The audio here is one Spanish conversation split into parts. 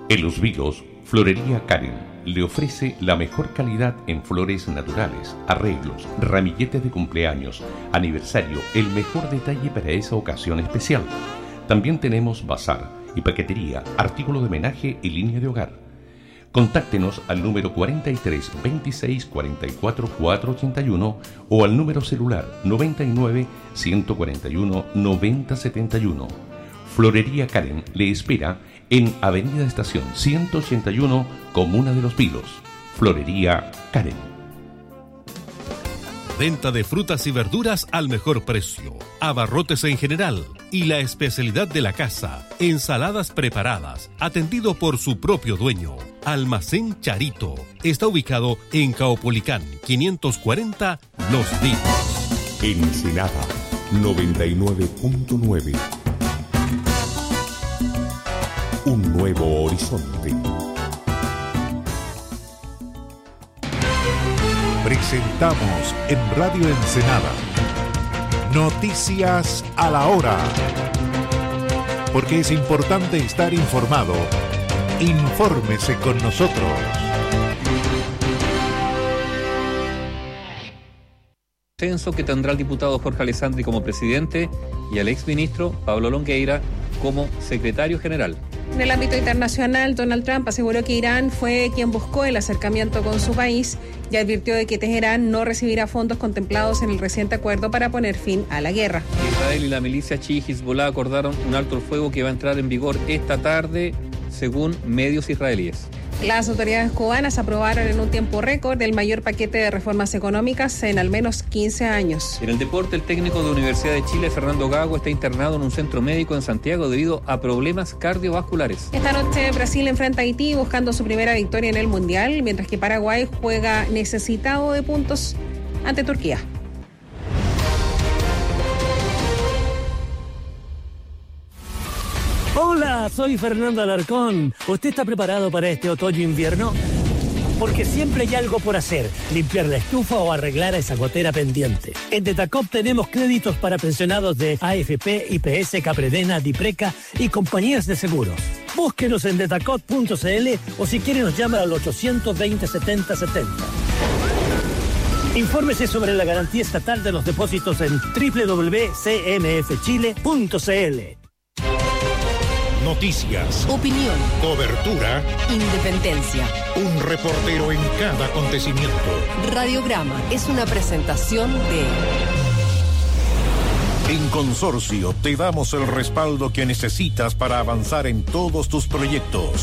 En Los Vilos, Florería Karen le ofrece la mejor calidad en flores naturales, arreglos, ramilletes de cumpleaños, aniversario, el mejor detalle para esa ocasión especial. También tenemos bazar y paquetería, artículos de homenaje y línea de hogar. Contáctenos al número 43 26 44 481 o al número celular 99 141 90 71. Florería Karen le espera en Avenida Estación 181, Comuna de Los Vilos. Florería Karen. Venta de frutas y verduras al mejor precio. Abarrotes en general. Y la especialidad de la casa, ensaladas preparadas, atendido por su propio dueño. Almacén Charito. Está ubicado en Caupolicán 540 Los Vilos. Ensenada 99.9. Un nuevo horizonte. Presentamos en Radio Ensenada Noticias a la Hora. Porque es importante estar informado. Infórmese con nosotros. Censo que tendrá el diputado Jorge Alessandri como presidente y al exministro Pablo Longueira como secretario general. En el ámbito internacional, Donald Trump aseguró que Irán fue quien buscó el acercamiento con su país y advirtió de que Teherán no recibirá fondos contemplados en el reciente acuerdo para poner fin a la guerra. Israel y la milicia chií Hezbollah acordaron un alto el fuego que va a entrar en vigor esta tarde, según medios israelíes. Las autoridades cubanas aprobaron en un tiempo récord el mayor paquete de reformas económicas en al menos 15 años. En el deporte, el técnico de Universidad de Chile, Fernando Gago, está internado en un centro médico en Santiago debido a problemas cardiovasculares. Esta noche Brasil enfrenta a Haití buscando su primera victoria en el Mundial, mientras que Paraguay juega necesitado de puntos ante Turquía. Hola, soy Fernando Alarcón. ¿Usted está preparado para este otoño-invierno? Porque siempre hay algo por hacer, limpiar la estufa o arreglar esa gotera pendiente. En Detacop tenemos créditos para pensionados de AFP, IPS, Capredena, Dipreca y compañías de seguros. Búsquenos en detacop.cl o si quiere nos llama al 820-7070. Infórmese sobre la garantía estatal de los depósitos en www.cmfchile.cl. Noticias, opinión, cobertura, independencia. Un reportero en cada acontecimiento. Radiograma es una presentación de... En Consorcio te damos el respaldo que necesitas para avanzar en todos tus proyectos.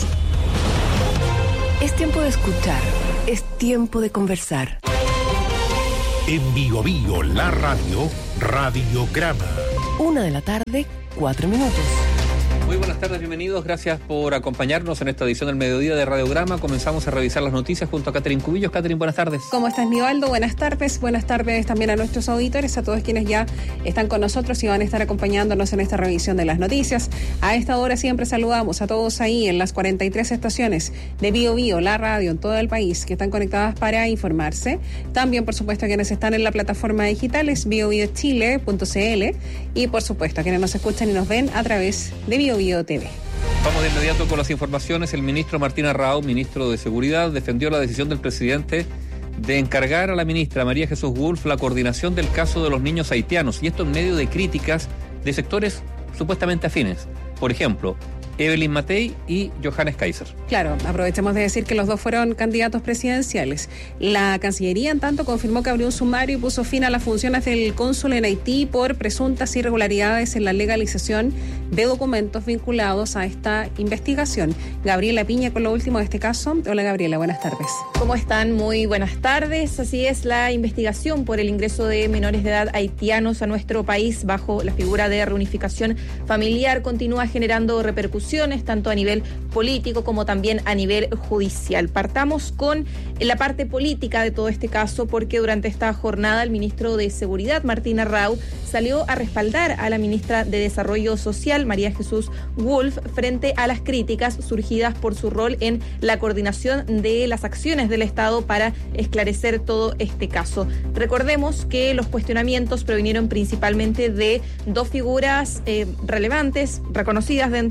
Es tiempo de escuchar, es tiempo de conversar. En Bio Bio, la radio, Radiograma. 1:00 p.m, 4 minutos. Muy buenas tardes, bienvenidos. Gracias por acompañarnos en esta edición del mediodía de Radiograma. Comenzamos a revisar las noticias junto a Catherine Cubillos. Catherine, buenas tardes. ¿Cómo estás, Nivaldo? Buenas tardes. Buenas tardes también a nuestros auditores, a todos quienes ya están con nosotros y van a estar acompañándonos en esta revisión de las noticias. A esta hora siempre saludamos a todos ahí en las 43 estaciones de Bio Bio, la radio en todo el país, que están conectadas para informarse. También, por supuesto, a quienes están en la plataforma digital es biobiochile.cl y, por supuesto, a quienes nos escuchan y nos ven a través de Bio Bio TV. Vamos de inmediato con las informaciones. El ministro Martín Arrau, ministro de Seguridad, defendió la decisión del presidente de encargar a la ministra María Jesús Wolf la coordinación del caso de los niños haitianos, y esto en medio de críticas de sectores supuestamente afines. Por ejemplo, Evelyn Matei y Johannes Kaiser. Claro, aprovechemos de decir que los dos fueron candidatos presidenciales. La Cancillería, en tanto, confirmó que abrió un sumario y puso fin a las funciones del cónsul en Haití por presuntas irregularidades en la legalización de documentos vinculados a esta investigación. Gabriela Piña con lo último de este caso. Hola, Gabriela, buenas tardes. ¿Cómo están? Muy buenas tardes. Así es, la investigación por el ingreso de menores de edad haitianos a nuestro país bajo la figura de reunificación familiar continúa generando repercusiones tanto a nivel político como también a nivel judicial. Partamos con la parte política de todo este caso, porque durante esta jornada el ministro de Seguridad, Martín Arrau, salió a respaldar a la ministra de Desarrollo Social, María Jesús Wolf, frente a las críticas surgidas por su rol en la coordinación de las acciones del Estado para esclarecer todo este caso. Recordemos que los cuestionamientos provinieron principalmente de dos figuras relevantes, reconocidas dentro de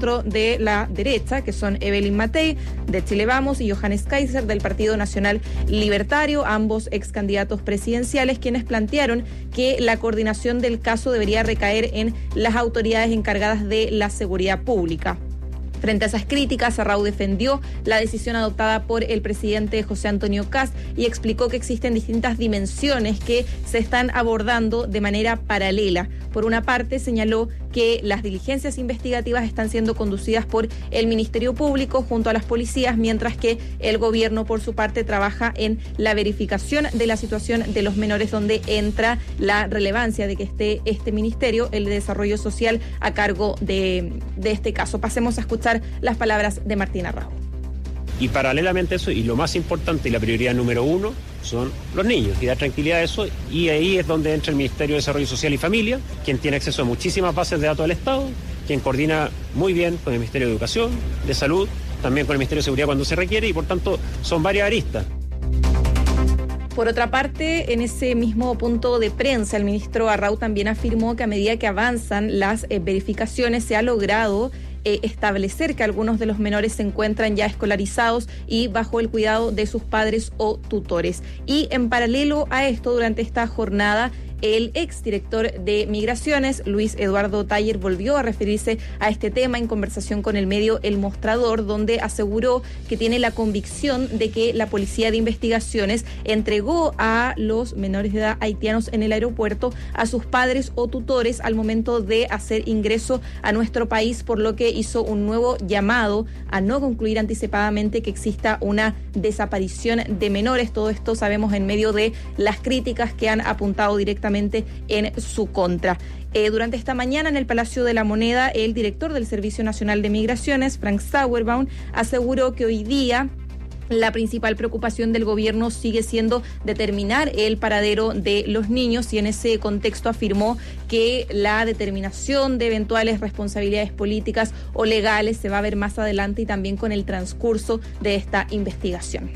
de la derecha, que son Evelyn Matei, de Chile Vamos, y Johannes Kaiser, del Partido Nacional Libertario, ambos ex candidatos presidenciales, quienes plantearon que la coordinación del caso debería recaer en las autoridades encargadas de la seguridad pública. Frente a esas críticas, Arrau defendió la decisión adoptada por el presidente José Antonio Kast y explicó que existen distintas dimensiones que se están abordando de manera paralela. Por una parte, señaló que las diligencias investigativas están siendo conducidas por el Ministerio Público junto a las policías, mientras que el gobierno, por su parte, trabaja en la verificación de la situación de los menores, donde entra la relevancia de que esté este ministerio, el de Desarrollo Social, a cargo de este caso. Pasemos a escuchar las palabras de Martín Arrau. Y paralelamente a eso, y lo más importante y la prioridad número uno, son los niños, y dar tranquilidad a eso, y ahí es donde entra el Ministerio de Desarrollo Social y Familia, quien tiene acceso a muchísimas bases de datos del Estado, quien coordina muy bien con el Ministerio de Educación, de Salud, también con el Ministerio de Seguridad cuando se requiere, y por tanto son varias aristas. Por otra parte, en ese mismo punto de prensa, el ministro Arrau también afirmó que a medida que avanzan las verificaciones se ha logrado establecer que algunos de los menores se encuentran ya escolarizados y bajo el cuidado de sus padres o tutores. Y en paralelo a esto, durante esta jornada, el exdirector de Migraciones, Luis Eduardo Taller, volvió a referirse a este tema en conversación con el medio El Mostrador, donde aseguró que tiene la convicción de que la Policía de Investigaciones entregó a los menores de edad haitianos en el aeropuerto a sus padres o tutores al momento de hacer ingreso a nuestro país, por lo que hizo un nuevo llamado a no concluir anticipadamente que exista una desaparición de menores. Todo esto sabemos en medio de las críticas que han apuntado directamente en su contra. Durante esta mañana en el Palacio de la Moneda, el director del Servicio Nacional de Migraciones, Frank Sauerbaum, aseguró que hoy día la principal preocupación del gobierno sigue siendo determinar el paradero de los niños, y en ese contexto afirmó que la determinación de eventuales responsabilidades políticas o legales se va a ver más adelante y también con el transcurso de esta investigación.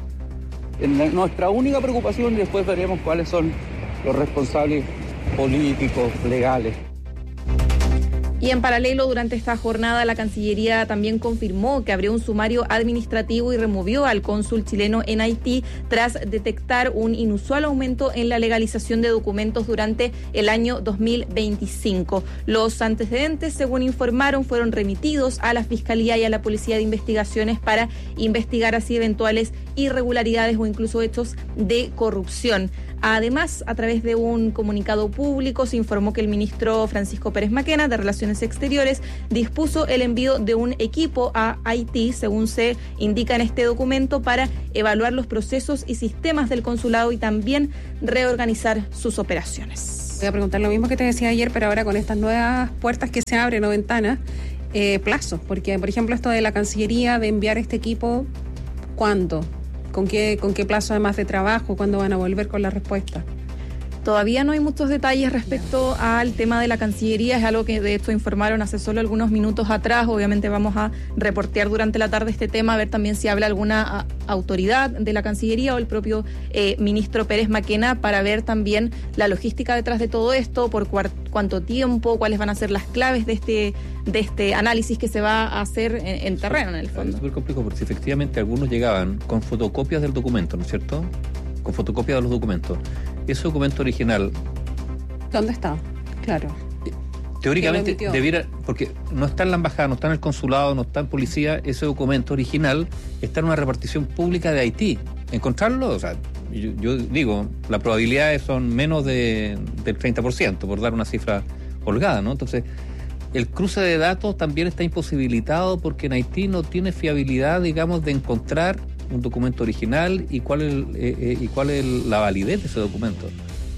Nuestra única preocupación, y después veremos cuáles son los responsables políticos, legales. Y en paralelo, durante esta jornada, la Cancillería también confirmó que abrió un sumario administrativo y removió al cónsul chileno en Haití tras detectar un inusual aumento en la legalización de documentos durante el año 2025. Los antecedentes, según informaron, fueron remitidos a la Fiscalía y a la Policía de Investigaciones para investigar así eventuales irregularidades o incluso hechos de corrupción. Además, a través de un comunicado público, se informó que el ministro Francisco Pérez Maquena, de Relaciones Exteriores, dispuso el envío de un equipo a Haití, según se indica en este documento, para evaluar los procesos y sistemas del consulado y también reorganizar sus operaciones. Voy a preguntar lo mismo que te decía ayer, pero ahora con estas nuevas puertas que se abren o ventanas, plazos, porque, por ejemplo, esto de la Cancillería de enviar este equipo, ¿cuándo? ¿Con qué plazo además de trabajo? ¿Cuándo van a volver con la respuesta? Todavía no hay muchos detalles respecto al tema de la Cancillería, es algo que de hecho informaron hace solo algunos minutos atrás. Obviamente vamos a reportear durante la tarde este tema, a ver también si habla alguna autoridad de la Cancillería o el propio ministro Pérez Maquena, para ver también la logística detrás de todo esto, por cuánto tiempo, cuáles van a ser las claves de este análisis que se va a hacer en terreno, en el fondo. Es súper complejo porque si efectivamente algunos llegaban con fotocopias del documento, ¿no es cierto? Con fotocopias de los documentos. Ese documento original, ¿dónde está? Claro. Teóricamente debiera, porque no está en la embajada, no está en el consulado, no está en policía, ese documento original está en una repartición pública de Haití. Encontrarlo, o sea, yo digo, las probabilidades son menos del 30%, por dar una cifra holgada, ¿no? Entonces, el cruce de datos también está imposibilitado porque en Haití no tiene fiabilidad, digamos, de encontrar un documento original y cuál es la validez de ese documento.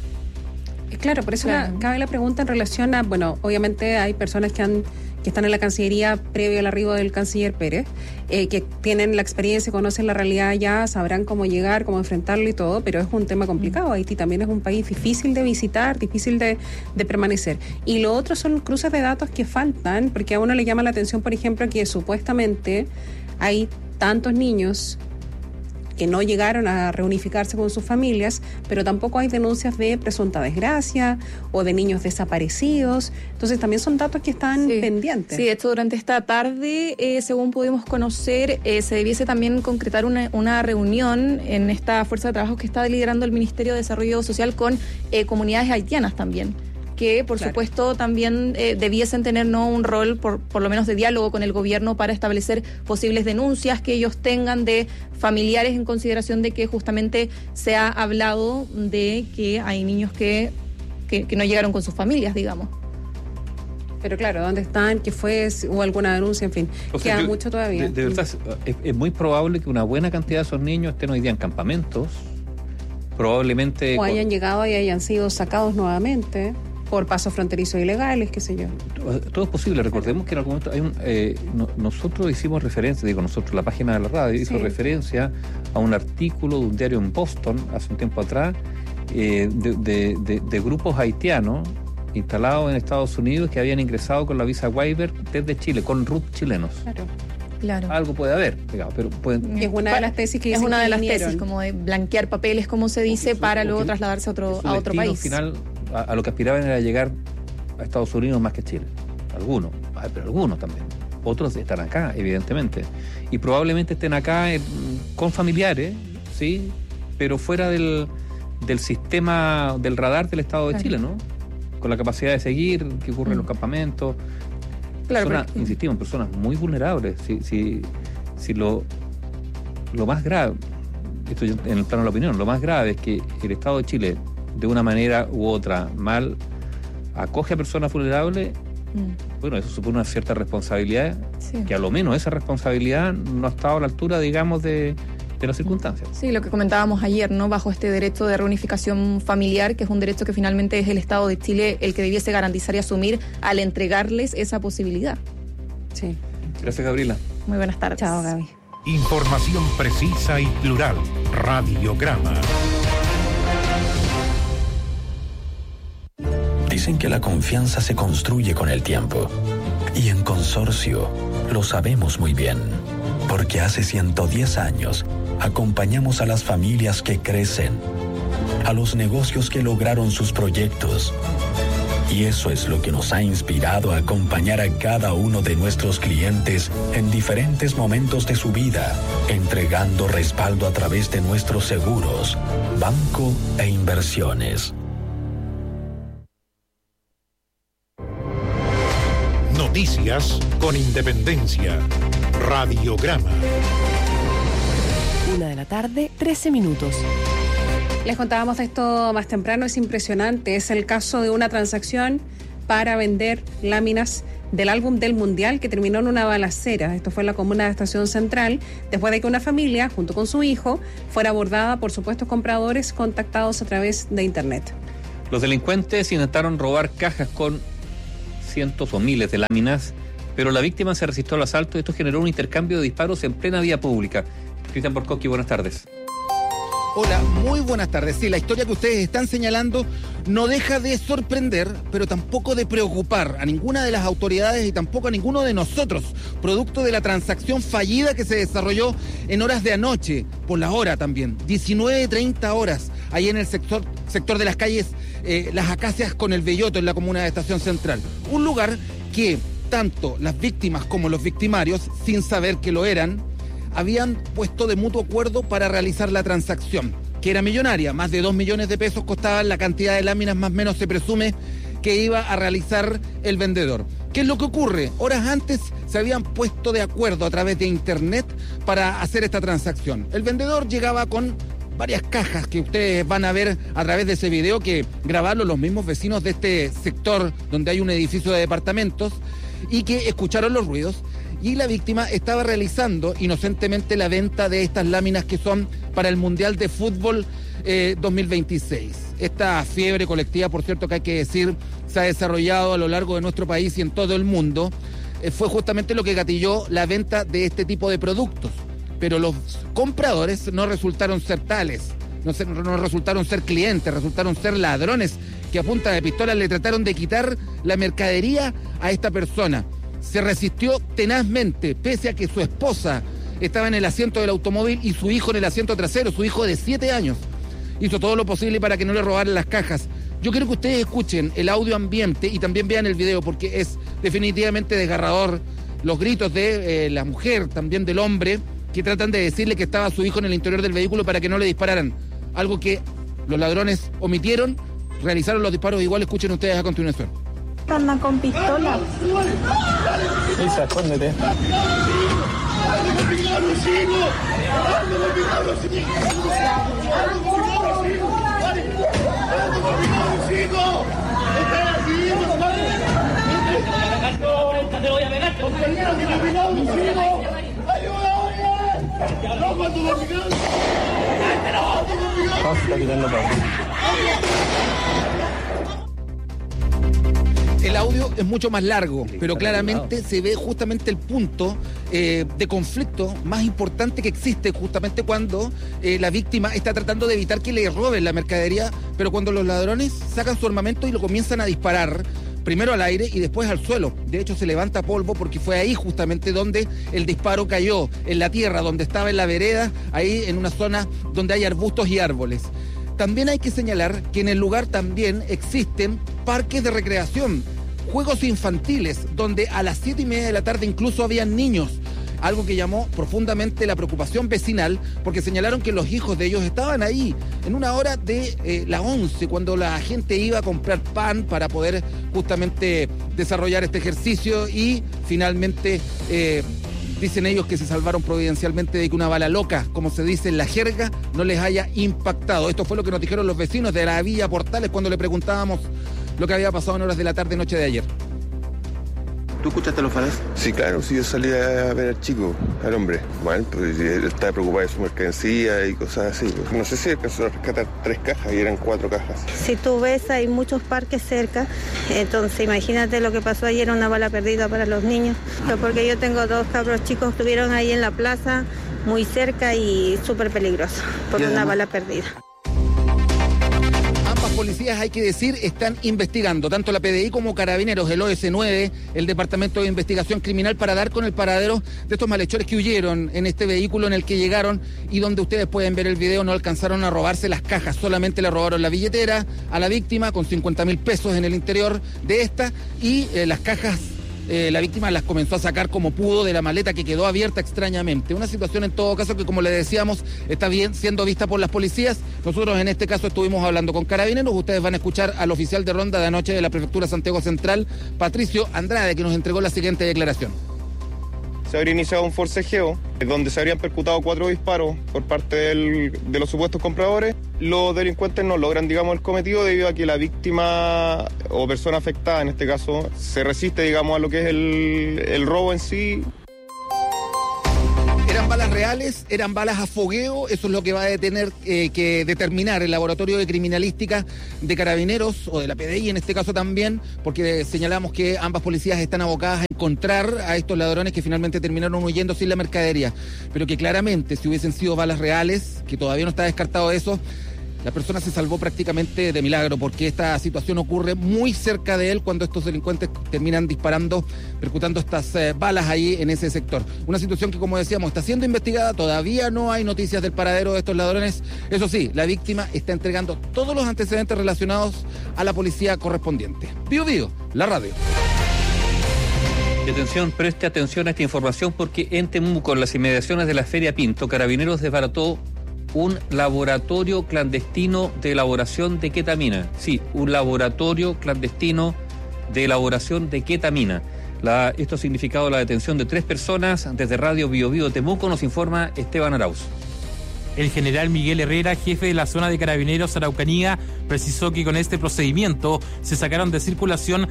Claro, por eso cabe la pregunta en relación a, bueno, obviamente hay personas que están en la Cancillería previo al arribo del canciller Pérez, que tienen la experiencia, conocen la realidad ya, sabrán cómo llegar, cómo enfrentarlo y todo, pero es un tema complicado. Haití también es un país difícil de visitar, difícil de permanecer. Y lo otro son cruces de datos que faltan, porque a uno le llama la atención, por ejemplo, que supuestamente hay tantos niños que no llegaron a reunificarse con sus familias, pero tampoco hay denuncias de presunta desgracia o de niños desaparecidos. Entonces también son datos que están pendientes. Sí, de hecho durante esta tarde, según pudimos conocer, se debiese también concretar una reunión en esta fuerza de trabajo que está liderando el Ministerio de Desarrollo Social con comunidades haitianas también, que por supuesto también debiesen tener un rol por lo menos de diálogo con el gobierno para establecer posibles denuncias que ellos tengan de familiares, en consideración de que justamente se ha hablado de que hay niños que no llegaron con sus familias, digamos. Pero claro, ¿dónde están? ¿Qué fue? ¿Hubo alguna denuncia? En fin, queda mucho todavía. De verdad, es muy probable que una buena cantidad de esos niños estén hoy día en campamentos, probablemente... O hayan llegado y hayan sido sacados nuevamente por pasos fronterizos ilegales, qué sé yo. Todo es posible. Recordemos que en algún momento nosotros hicimos referencia, la página de la radio hizo referencia a un artículo de un diario en Boston hace un tiempo atrás, de grupos haitianos instalados en Estados Unidos que habían ingresado con la visa waiver desde Chile, con RUT chilenos. Claro. Algo puede haber, pero es una de las tesis que es una de las vinieron. tesis, como de blanquear papeles, como se dice, para luego trasladarse a otro país. Al final, a lo que aspiraban era llegar a Estados Unidos más que Chile. Algunos, pero algunos también. Otros están acá, evidentemente. Y probablemente estén acá con familiares, ¿sí? Pero fuera del sistema, del radar del Estado de Chile, ¿no? Con la capacidad de seguir qué ocurre en los campamentos. Claro, insistimos, personas muy vulnerables. Si lo más grave, esto en el plano de la opinión, lo más grave es que el Estado de Chile, de una manera u otra, mal acoge a personas vulnerables, bueno, eso supone una cierta responsabilidad, que a lo menos esa responsabilidad no ha estado a la altura, digamos, de las circunstancias. Sí, lo que comentábamos ayer, ¿no? Bajo este derecho de reunificación familiar, que es un derecho que finalmente es el Estado de Chile el que debiese garantizar y asumir al entregarles esa posibilidad. Sí. Gracias, Gabriela. Muy buenas tardes. Chao, Gaby. Información precisa y plural. Radiograma. Dicen que la confianza se construye con el tiempo. Y en Consorcio lo sabemos muy bien. Porque hace 110 años acompañamos a las familias que crecen, a los negocios que lograron sus proyectos. Y eso es lo que nos ha inspirado a acompañar a cada uno de nuestros clientes en diferentes momentos de su vida, entregando respaldo a través de nuestros seguros, banco e inversiones. Noticias con independencia. Radiograma. 1:13 p.m. Les contábamos de esto más temprano, es impresionante. Es el caso de una transacción para vender láminas del álbum del Mundial que terminó en una balacera. Esto fue en la comuna de Estación Central, después de que una familia, junto con su hijo, fuera abordada por supuestos compradores contactados a través de Internet. Los delincuentes intentaron robar cajas con cientos o miles de láminas, pero la víctima se resistió al asalto y esto generó un intercambio de disparos en plena vía pública. Cristian Borkowski, buenas tardes. Hola, muy buenas tardes. Sí, la historia que ustedes están señalando no deja de sorprender, pero tampoco de preocupar a ninguna de las autoridades y tampoco a ninguno de nosotros, producto de la transacción fallida que se desarrolló en horas de anoche, por la hora también, 19:30 horas, ahí en el sector de las calles Las Acacias con el Belloto, en la comuna de Estación Central. Un lugar que tanto las víctimas como los victimarios, sin saber que lo eran, habían puesto de mutuo acuerdo para realizar la transacción, que era millonaria. Más de 2 millones de pesos costaba la cantidad de láminas, más o menos se presume que iba a realizar el vendedor. ¿Qué es lo que ocurre? Horas antes se habían puesto de acuerdo a través de Internet para hacer esta transacción. El vendedor llegaba con varias cajas que ustedes van a ver a través de ese video que grabaron los mismos vecinos de este sector donde hay un edificio de departamentos y que escucharon los ruidos. Y la víctima estaba realizando inocentemente la venta de estas láminas que son para el Mundial de Fútbol 2026. Esta fiebre colectiva, por cierto, que hay que decir, se ha desarrollado a lo largo de nuestro país y en todo el mundo. Fue justamente lo que gatilló la venta de este tipo de productos. Pero los compradores no resultaron ser tales, no resultaron ser clientes, resultaron ser ladrones que a punta de pistolas le trataron de quitar la mercadería a esta persona. Se resistió tenazmente, pese a que su esposa estaba en el asiento del automóvil y su hijo en el asiento trasero, su hijo de 7 años. Hizo todo lo posible para que no le robaran las cajas. Yo quiero que ustedes escuchen el audio ambiente y también vean el video, porque es definitivamente desgarrador. Los gritos de la mujer, también del hombre, que tratan de decirle que estaba su hijo en el interior del vehículo para que no le dispararan. Algo que los ladrones omitieron, realizaron los disparos igual. Escuchen ustedes a continuación. Anda con pistola. Isa, escóndete. Te voy a pegar. El audio es mucho más largo, pero claramente se ve justamente el punto de conflicto más importante que existe, justamente cuando la víctima está tratando de evitar que le roben la mercadería, pero cuando los ladrones sacan su armamento y lo comienzan a disparar, primero al aire y después al suelo. De hecho, se levanta polvo porque fue ahí justamente donde el disparo cayó, en la tierra, donde estaba en la vereda, ahí en una zona donde hay arbustos y árboles. También hay que señalar que en el lugar también existen parques de recreación, juegos infantiles, donde a las 7:30 de la tarde incluso habían niños. Algo que llamó profundamente la preocupación vecinal, porque señalaron que los hijos de ellos estaban ahí en una hora de las 11, cuando la gente iba a comprar pan para poder justamente desarrollar este ejercicio, y finalmente dicen ellos que se salvaron providencialmente de que una bala loca, como se dice en la jerga, no les haya impactado. Esto fue lo que nos dijeron los vecinos de la Villa Portales cuando le preguntábamos lo que había pasado en horas de la tarde noche de ayer. ¿Tú escuchaste los falas? Sí, claro, sí, yo salí a ver al chico, al hombre. Bueno, pues él estaba preocupado de su mercancía y cosas así. No sé si alcanzó a rescatar 3 cajas y eran 4 cajas. Si tú ves, hay muchos parques cerca, entonces imagínate lo que pasó ayer, una bala perdida para los niños. Porque yo tengo 2 cabros chicos, estuvieron ahí en la plaza, muy cerca y súper peligroso, por una bala perdida. Policías, hay que decir, están investigando, tanto la PDI como Carabineros, el OS9, el Departamento de Investigación Criminal, para dar con el paradero de estos malhechores que huyeron en este vehículo en el que llegaron, y donde ustedes pueden ver el video, no alcanzaron a robarse las cajas, solamente le robaron la billetera a la víctima con 50.000 pesos en el interior de esta, y las cajas la víctima las comenzó a sacar como pudo de la maleta que quedó abierta extrañamente. Una situación en todo caso que, como le decíamos, está bien siendo vista por las policías. Nosotros en este caso estuvimos hablando con Carabineros. Ustedes van a escuchar al oficial de ronda de anoche de la Prefectura Santiago Central, Patricio Andrade, que nos entregó la siguiente declaración. Se habría iniciado un forcejeo donde se habrían percutado 4 disparos por parte de los supuestos compradores. Los delincuentes no logran, digamos, el cometido debido a que la víctima o persona afectada, en este caso, se resiste, digamos, a lo que es el robo en sí. ¿Eran balas reales? ¿Eran balas a fogueo? Eso es lo que va a tener que determinar el laboratorio de criminalística de Carabineros, o de la PDI en este caso también, porque señalamos que ambas policías están abocadas a encontrar a estos ladrones que finalmente terminaron huyendo sin la mercadería, pero que claramente, si hubiesen sido balas reales, que todavía no está descartado eso, la persona se salvó prácticamente de milagro, porque esta situación ocurre muy cerca de él cuando estos delincuentes terminan disparando, percutando estas balas ahí en ese sector. Una situación que, como decíamos, está siendo investigada, todavía no hay noticias del paradero de estos ladrones. Eso sí, la víctima está entregando todos los antecedentes relacionados a la policía correspondiente. Bío Bío, la radio. Y atención, preste atención a esta información, porque en Temuco, en las inmediaciones de la Feria Pinto, Carabineros desbarató un laboratorio clandestino de elaboración de ketamina. Sí, un laboratorio clandestino de elaboración de ketamina. Esto ha significado la detención de 3 personas. Desde Radio Bío Bío Temuco nos informa Esteban Arauz. El general Miguel Herrera, jefe de la zona de Carabineros Araucanía, precisó que con este procedimiento se sacaron de circulación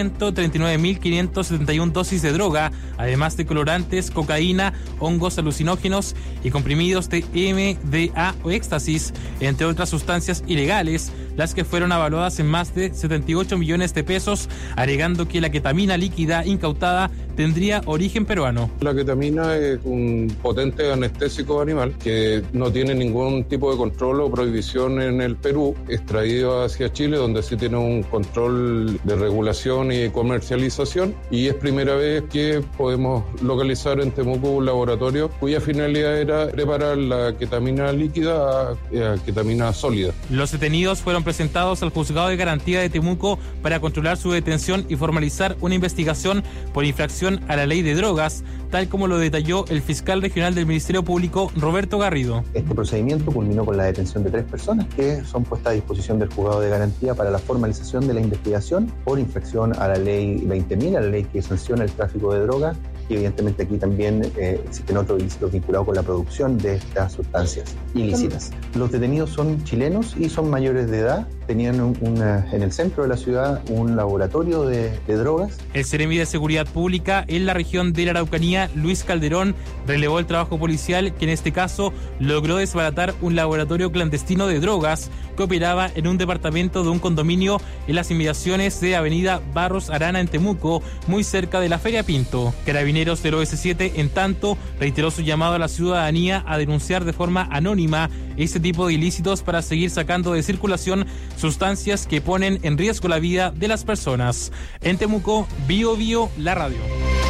139.571 dosis de droga, además de colorantes, cocaína, hongos alucinógenos y comprimidos de MDA o éxtasis, entre otras sustancias ilegales, las que fueron avaluadas en más de 78 millones de pesos, alegando que la ketamina líquida incautada tendría origen peruano. La ketamina es un potente anestésico animal que no tiene ningún tipo de control o prohibición en el Perú, extraído hacia Chile, donde sí tiene un control de regulación y comercialización, y es primera vez que podemos localizar en Temuco un laboratorio cuya finalidad era preparar la ketamina líquida a ketamina sólida. Los detenidos fueron presentados al Juzgado de Garantía de Temuco para controlar su detención y formalizar una investigación por infracción a la ley de drogas, tal como lo detalló el fiscal regional del Ministerio Público, Roberto Garrido. Este procedimiento culminó con la detención de 3 personas que son puestas a disposición del Juzgado de Garantía para la formalización de la investigación por infracción a la ley 20.000, a la ley que sanciona el tráfico de drogas, y evidentemente aquí también existen otros ilícitos vinculados con la producción de estas sustancias ilícitas. Los detenidos son chilenos y son mayores de edad. Tenían en el centro de la ciudad un laboratorio de drogas. El Seremi de Seguridad Pública en la región de la Araucanía, Luis Calderón, relevó el trabajo policial que en este caso logró desbaratar un laboratorio clandestino de drogas que operaba en un departamento de un condominio en las inmediaciones de Avenida Barros Arana en Temuco, muy cerca de la Feria Pinto. Carabineros del OS7, en tanto, reiteró su llamado a la ciudadanía a denunciar de forma anónima este tipo de ilícitos para seguir sacando de circulación sustancias que ponen en riesgo la vida de las personas. En Temuco, Bio, la radio.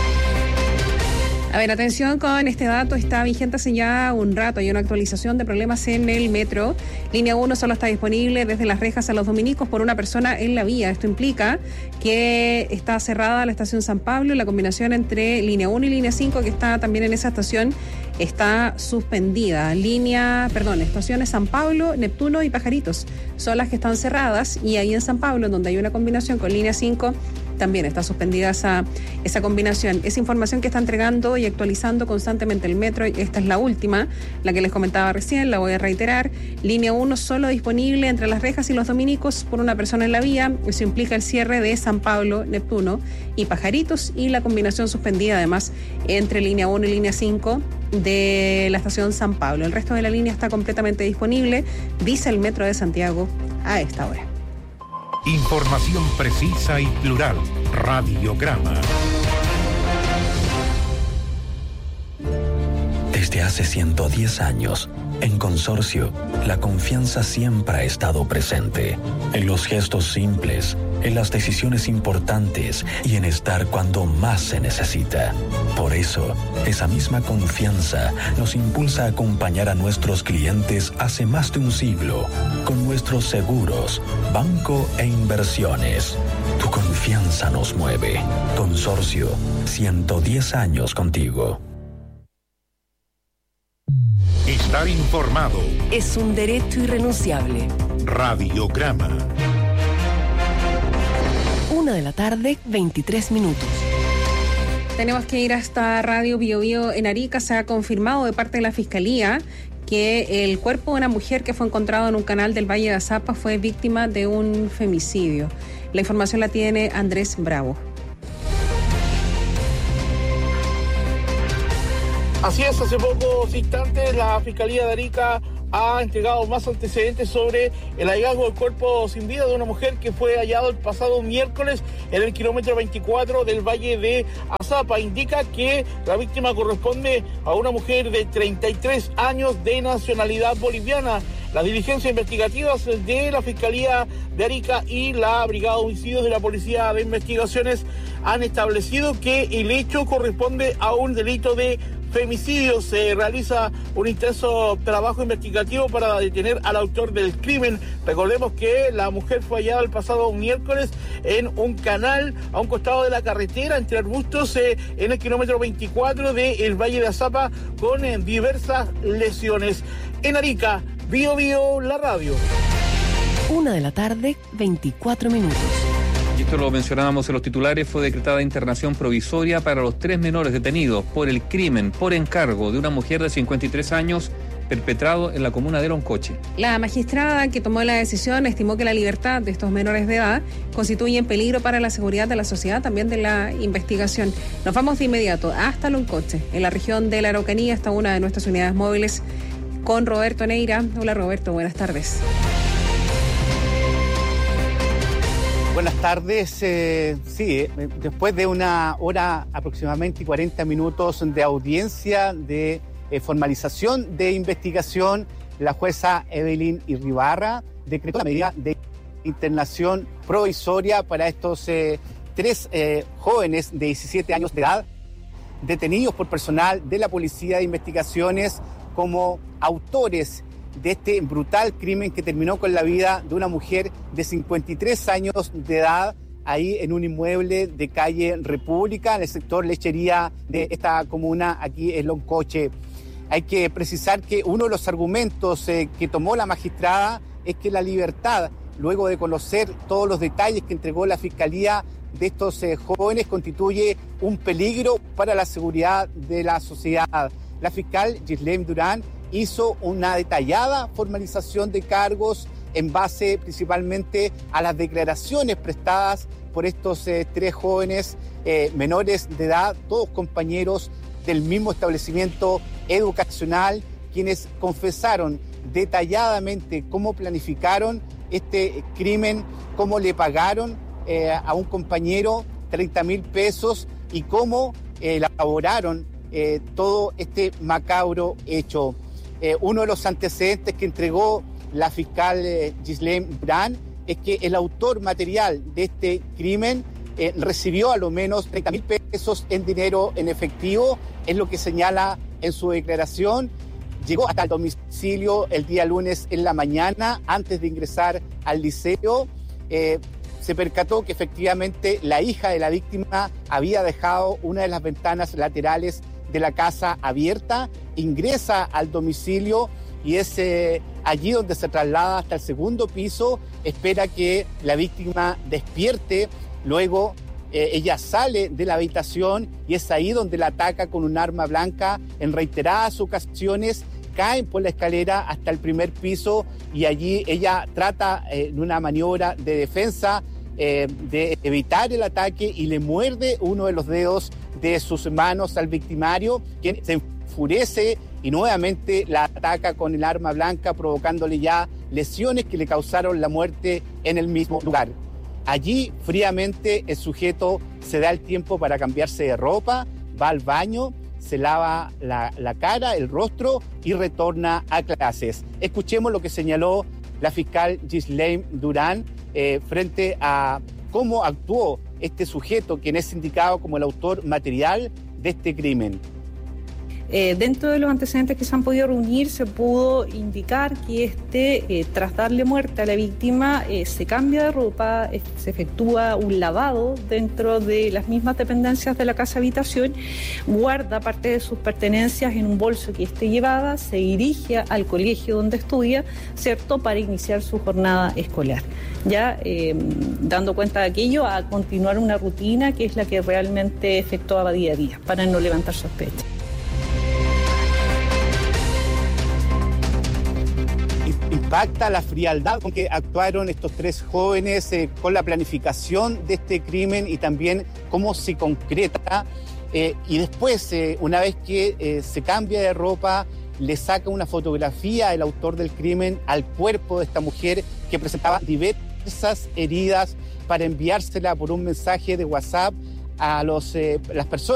A ver, atención con este dato, está vigente hace ya un rato, hay una actualización de problemas en el metro. Línea 1 solo está disponible desde Las Rejas a Los Dominicos por una persona en la vía. Esto implica que está cerrada la estación San Pablo, la combinación entre línea 1 y línea 5 que está también en esa estación está suspendida. Estaciones San Pablo, Neptuno y Pajaritos son las que están cerradas, y ahí en San Pablo, donde hay una combinación con línea 5, también está suspendida esa combinación. Esa información que está entregando y actualizando constantemente el metro, esta es la última, la que les comentaba recién, la voy a reiterar. Línea 1 solo disponible entre Las Rejas y Los Dominicos por una persona en la vía. Eso implica el cierre de San Pablo, Neptuno y Pajaritos, y la combinación suspendida además entre línea 1 y línea 5 de la estación San Pablo. El resto de la línea está completamente disponible, dice el Metro de Santiago a esta hora. Información precisa y plural. Radiograma. Desde hace 110 años, en Consorcio, la confianza siempre ha estado presente. En los gestos simples, en las decisiones importantes y en estar cuando más se necesita. Por eso, esa misma confianza nos impulsa a acompañar a nuestros clientes hace más de un siglo con nuestros seguros, banco e inversiones. Tu confianza nos mueve. Consorcio, 110 años contigo. Estar informado es un derecho irrenunciable. Radiograma. 1:23 p.m. Tenemos que ir hasta Radio Bio en Arica. Se ha confirmado de parte de la Fiscalía que el cuerpo de una mujer que fue encontrado en un canal del Valle de Azapa fue víctima de un femicidio. La información la tiene Andrés Bravo. Así es, hace pocos instantes la Fiscalía de Arica ha entregado más antecedentes sobre el hallazgo del cuerpo sin vida de una mujer que fue hallado el pasado miércoles en el kilómetro 24 del Valle de Azapa. Indica que la víctima corresponde a una mujer de 33 años de nacionalidad boliviana. Las diligencias investigativas de la Fiscalía de Arica y la Brigada de Homicidios de la Policía de Investigaciones han establecido que el hecho corresponde a un delito de femicidio. Se realiza un intenso trabajo investigativo para detener al autor del crimen. Recordemos que la mujer fue hallada el pasado miércoles en un canal a un costado de la carretera entre arbustos en el kilómetro 24 del Valle de Azapa con diversas lesiones. En Arica, Bio, la radio. 1:24 p.m. Y esto lo mencionábamos en los titulares, fue decretada internación provisoria para los 3 menores detenidos por el crimen por encargo de una mujer de 53 años perpetrado en la comuna de Loncoche. La magistrada que tomó la decisión estimó que la libertad de estos menores de edad constituye en peligro para la seguridad de la sociedad, también de la investigación. Nos vamos de inmediato hasta Loncoche, en la región de la Araucanía, está una de nuestras unidades móviles con Roberto Neira. Hola Roberto, buenas tardes. Buenas tardes. Después de una hora aproximadamente y 40 minutos de audiencia de formalización de investigación, la jueza Evelyn Irribarra decretó la medida de internación provisoria para estos tres jóvenes de 17 años de edad detenidos por personal de la Policía de Investigaciones como autores de este brutal crimen que terminó con la vida de una mujer de 53 años de edad ahí en un inmueble de calle República, en el sector Lechería de esta comuna aquí en Loncoche. Hay que precisar que uno de los argumentos que tomó la magistrada es que la libertad, luego de conocer todos los detalles que entregó la Fiscalía de estos jóvenes, constituye un peligro para la seguridad de la sociedad. La fiscal Ghislaine Durán hizo una detallada formalización de cargos en base principalmente a las declaraciones prestadas por estos tres jóvenes menores de edad, todos compañeros del mismo establecimiento educacional, quienes confesaron detalladamente cómo planificaron este crimen, cómo le pagaron a un compañero 30.000 pesos y cómo elaboraron todo este macabro hecho. Uno de los antecedentes que entregó la fiscal Ghislaine Durán es que el autor material de este crimen recibió a lo menos 30.000 pesos en dinero en efectivo, es lo que señala en su declaración. Llegó hasta el domicilio el día lunes en la mañana, antes de ingresar al liceo. Se percató que efectivamente la hija de la víctima había dejado una de las ventanas laterales de la casa abierta, ingresa al domicilio y es allí donde se traslada hasta el segundo piso, espera que la víctima despierte, luego ella sale de la habitación y es ahí donde la ataca con un arma blanca en reiteradas ocasiones, caen por la escalera hasta el primer piso y allí ella trata en una maniobra de defensa de evitar el ataque y le muerde uno de los dedos de sus manos al victimario, quien se enfurece y nuevamente la ataca con el arma blanca, provocándole ya lesiones que le causaron la muerte en el mismo lugar. Allí, fríamente, el sujeto se da el tiempo para cambiarse de ropa, va al baño, se lava la cara, el rostro y retorna a clases. Escuchemos lo que señaló la fiscal Ghislaine Durán frente a cómo actuó este sujeto, quien es indicado como el autor material de este crimen. Dentro de los antecedentes que se han podido reunir, se pudo indicar que tras darle muerte a la víctima, se cambia de ropa, se efectúa un lavado dentro de las mismas dependencias de la casa habitación, guarda parte de sus pertenencias en un bolso que esté llevada, se dirige al colegio donde estudia, ¿cierto?, para iniciar su jornada escolar. Ya dando cuenta de aquello, a continuar una rutina que es la que realmente efectuaba día a día, para no levantar sospechas. Impacta la frialdad con que actuaron estos tres jóvenes con la planificación de este crimen y también cómo se concreta. Y después, una vez que se cambia de ropa, le saca una fotografía el autor del crimen al cuerpo de esta mujer que presentaba diversas heridas para enviársela por un mensaje de WhatsApp a las personas